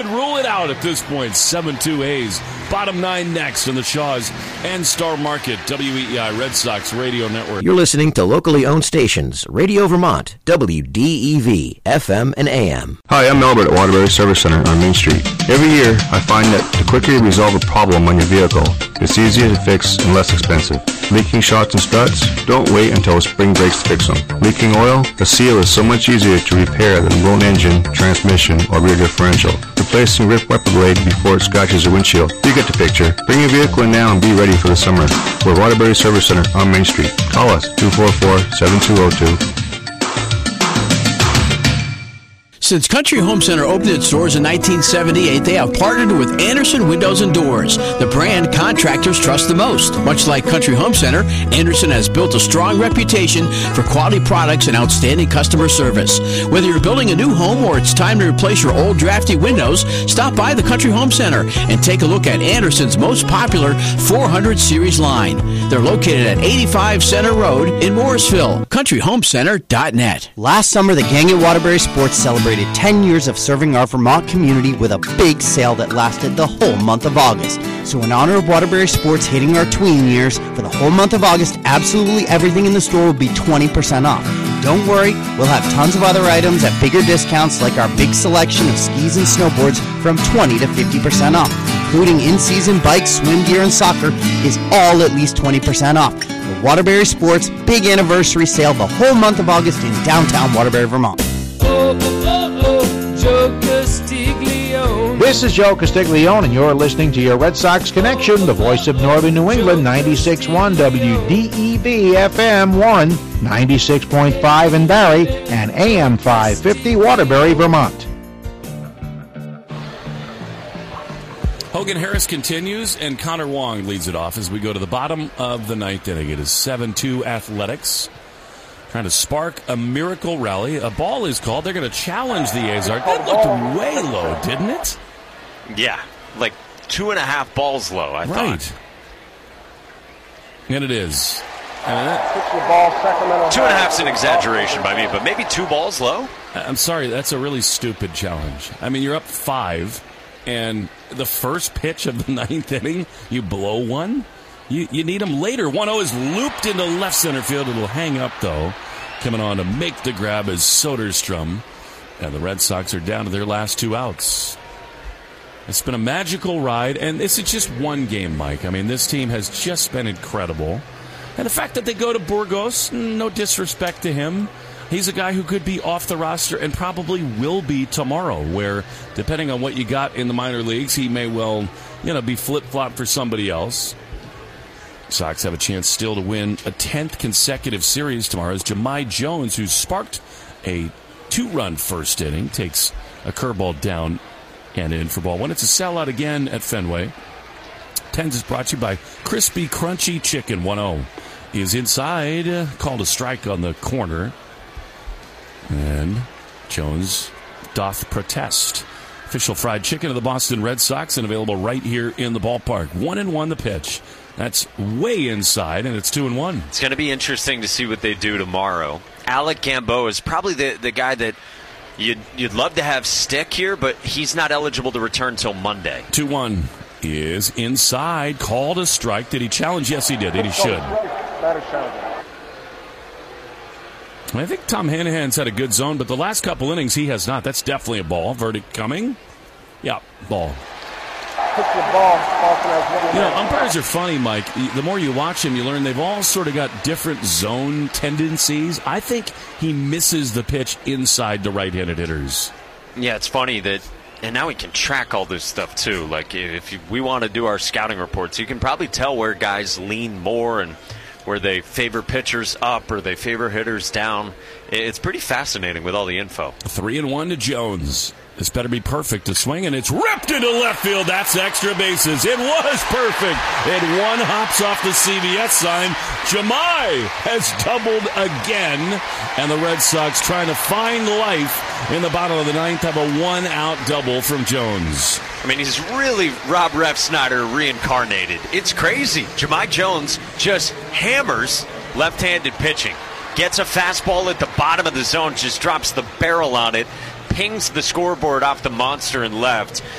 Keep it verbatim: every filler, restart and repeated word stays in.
Rule it out at this point. seven two A's. Bottom nine next in the Shaws and Star Market. W E E I Red Sox Radio Network. You're listening to locally owned stations. Radio Vermont, W D E V, F M and A M. Hi, I'm Albert at Waterbury Service Center on Main Street. Every year, I find that the quicker you resolve a problem on your vehicle, it's easier to fix and less expensive. Leaking shocks and struts? Don't wait until spring breaks to fix them. Leaking oil? A seal is so much easier to repair than a blown engine, transmission, or rear differential. Replacing ripped wiper blade before it scratches your windshield. You get the picture. Bring your vehicle in now and be ready for the summer. We're Waterbury Service Center on Main Street. Call us, two four four, seven two zero two. Since Country Home Center opened its doors in nineteen seventy-eight, they have partnered with Anderson Windows and Doors, the brand contractors trust the most. Much like Country Home Center, Anderson has built a strong reputation for quality products and outstanding customer service. Whether you're building a new home or it's time to replace your old drafty windows, stop by the Country Home Center and take a look at Anderson's most popular four hundred series line. They're located at eighty-five Center Road in Morrisville. country home center dot net. Last summer, the gang at Waterbury Sports celebrated ten years of serving our Vermont community with a big sale that lasted the whole month of August. So in honor of Waterbury Sports hitting our tween years, for the whole month of August, absolutely everything in the store will be twenty percent off. Don't worry, we'll have tons of other items at bigger discounts like our big selection of skis and snowboards from twenty to fifty percent off, including in-season bikes, swim gear, and soccer is all at least twenty percent off. The Waterbury Sports big anniversary sale the whole month of August in downtown Waterbury, Vermont. Oh, oh, oh, Joe Castiglione. This is Joe Castiglione, and you're listening to your Red Sox Connection, the voice of Northern New England, ninety-six point one W D E V F M one, ninety-six point five in Barrie, and A M five fifty Waterbury, Vermont. Hogan Harris continues, and Connor Wong leads it off as we go to the bottom of the ninth inning. It is seven two Athletics. Trying to spark a miracle rally. A ball is called. They're going to challenge the Azark. That looked way low, didn't it? Yeah, like two and a half balls low, I right. thought. And it is. I mean, that, two and a half's an exaggeration by me, but maybe two balls low? I'm sorry, that's a really stupid challenge. I mean, you're up five, and the first pitch of the ninth inning, you blow one? You, you need him later. one oh is looped into left center field. It'll hang up, though. Coming on to make the grab is Soderstrom. And the Red Sox are down to their last two outs. It's been a magical ride, and this is just one game, Mike. I mean, this team has just been incredible. And the fact that they go to Burgos, no disrespect to him, he's a guy who could be off the roster and probably will be tomorrow, where, depending on what you got in the minor leagues, he may well, you know, be flip-flop for somebody else. Sox have a chance still to win a tenth consecutive series tomorrow as Jahmai Jones, who sparked a two-run first inning, takes a curveball down and in for ball one. It's a sellout again at Fenway. Tens is brought to you by Crispy Crunchy Chicken. one oh is inside, uh, called a strike on the corner. And Jones doth protest. Official fried chicken of the Boston Red Sox and available right here in the ballpark. One and one the pitch. That's way inside, and it's two and one. It's going to be interesting to see what they do tomorrow. Alec Gamboa is probably the, the guy that you'd, you'd love to have stick here, but he's not eligible to return till Monday. two one is inside, called a strike. Did he challenge? Yes, he did, and he should. I think Tom Hanahan's had a good zone, but the last couple innings he has not. That's definitely a ball. Verdict coming. Yeah, ball. You know, umpires are funny, Mike. The more you watch them, you learn they've all sort of got different zone tendencies. I think he misses the pitch inside the right-handed hitters. Yeah, it's funny that, and now we can track all this stuff too. Like if you, we want to do our scouting reports, you can probably tell where guys lean more and where they favor pitchers up or they favor hitters down. It's pretty fascinating with all the info. Three and one to Jones. This better be perfect to swing, and it's ripped into left field. That's extra bases. It was perfect. It one hops off the C B S sign. Jahmai has doubled again, and the Red Sox trying to find life in the bottom of the ninth have a one-out double from Jones. I mean, he's really Rob Refsnyder reincarnated. It's crazy. Jahmai Jones just hammers left-handed pitching. Gets a fastball at the bottom of the zone, just drops the barrel on it. pings the scoreboard off the monster in left.